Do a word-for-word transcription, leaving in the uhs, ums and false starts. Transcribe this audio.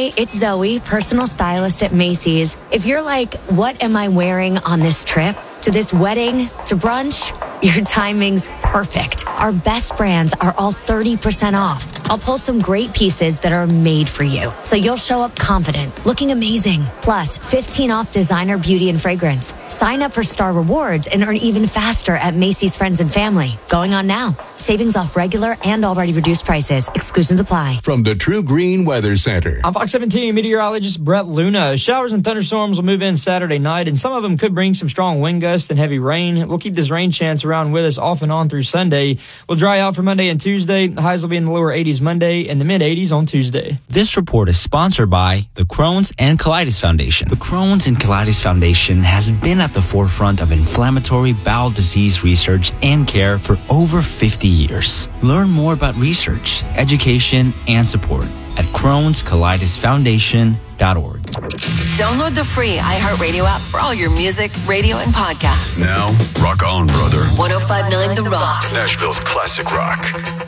Hey, it's Zoe, personal stylist at Macy's. If you're like, what am I wearing on this trip? To this wedding? To brunch? Your timing's perfect. Our best brands are all thirty percent off. I'll pull some great pieces that are made for you, so you'll show up confident, looking amazing. Plus, fifteen off designer, beauty, and fragrance. Sign up for Star Rewards and earn even faster at Macy's Friends and Family. Going on now. Savings off regular and already reduced prices. Exclusions apply. From the True Green Weather Center. I'm Fox seventeen meteorologist Brett Luna. Showers and thunderstorms will move in Saturday night, and some of them could bring some strong wind gusts and heavy rain. We'll keep this rain chance around with us off and on through Sunday. We'll dry out for Monday and Tuesday. The highs will be in the lower eighties Monday and the mid eighties on Tuesday. This report is sponsored by the Crohn's and Colitis Foundation. The Crohn's and Colitis Foundation has been at the forefront of inflammatory bowel disease research and care for over fifty years. Learn more about research, education, and support at crohns colitis foundation dot org. Download the free iHeartRadio app for all your music, radio, and podcasts. Now, rock on, brother. one oh five point nine The Rock. Nashville's classic rock.